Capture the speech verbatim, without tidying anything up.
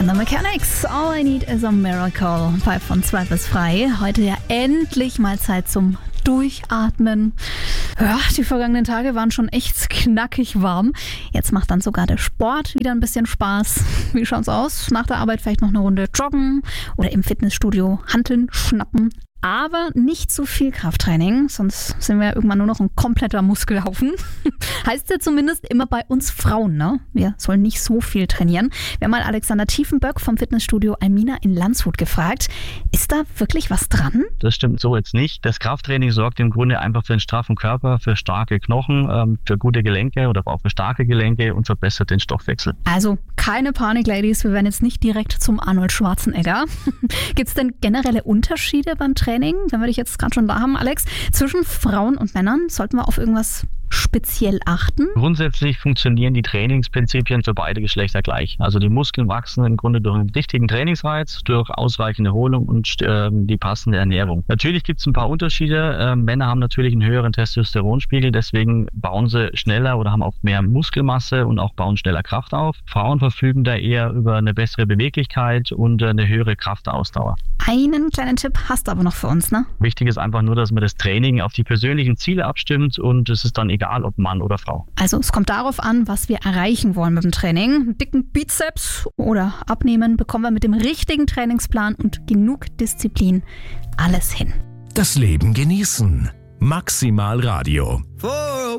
and the Mechanics. All I need is a miracle. Five von zwei bis frei. Heute ja endlich mal Zeit zum Durchatmen. Ja, die vergangenen Tage waren schon echt knackig warm. Jetzt macht dann sogar der Sport wieder ein bisschen Spaß. Wie schaut's aus? Nach der Arbeit vielleicht noch eine Runde joggen oder im Fitnessstudio Hanteln schnappen. Aber nicht zu viel Krafttraining, sonst sind wir ja irgendwann nur noch ein kompletter Muskelhaufen. Heißt ja zumindest immer bei uns Frauen, ne? Wir sollen nicht so viel trainieren. Wir haben mal Alexander Tiefenböck vom Fitnessstudio Almina in Landshut gefragt. Ist da wirklich was dran? Das stimmt so jetzt nicht. Das Krafttraining sorgt im Grunde einfach für einen straffen Körper, für starke Knochen, für gute Gelenke oder auch für starke Gelenke und verbessert den Stoffwechsel. Also keine Panik, Ladies, wir werden jetzt nicht direkt zum Arnold Schwarzenegger. Gibt es denn generelle Unterschiede beim Training? Wenn wir dich jetzt gerade schon da haben, Alex, zwischen Frauen und Männern, sollten wir auf irgendwas speziell achten? Grundsätzlich funktionieren die Trainingsprinzipien für beide Geschlechter gleich. Also die Muskeln wachsen im Grunde durch einen richtigen Trainingsreiz, durch ausreichende Erholung und äh, die passende Ernährung. Natürlich gibt es ein paar Unterschiede. Äh, Männer haben natürlich einen höheren Testosteronspiegel, deswegen bauen sie schneller oder haben auch mehr Muskelmasse und auch bauen schneller Kraft auf. Frauen verfügen da eher über eine bessere Beweglichkeit und äh, eine höhere Kraftausdauer. Einen kleinen Tipp hast du aber noch für uns, ne? Wichtig ist einfach nur, dass man das Training auf die persönlichen Ziele abstimmt und es ist dann egal, ob Mann oder Frau. Also es kommt darauf an, was wir erreichen wollen mit dem Training. Einen dicken Bizeps oder abnehmen bekommen wir mit dem richtigen Trainingsplan und genug Disziplin alles hin. Das Leben genießen. Maximal Radio.